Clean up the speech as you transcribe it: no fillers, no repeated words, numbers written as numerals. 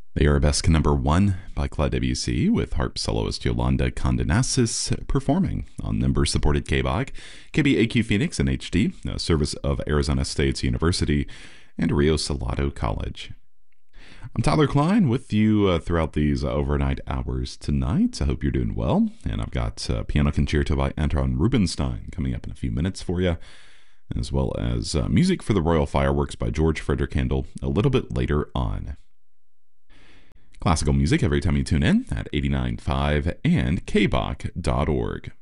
The Arabesque number 1 by Claude Debussy, with harp soloist Yolanda Condenasis performing on member-supported KBOC, KBAQ Phoenix in HD, a service of Arizona State University, and Rio Salado College. I'm Tyler Klein with you throughout these overnight hours tonight. I hope you're doing well, and I've got Piano Concerto by Anton Rubinstein coming up in a few minutes for you, as well as music for the Royal Fireworks by George Frederick Handel a little bit later on. Classical music every time you tune in at 89.5 and kbok.org.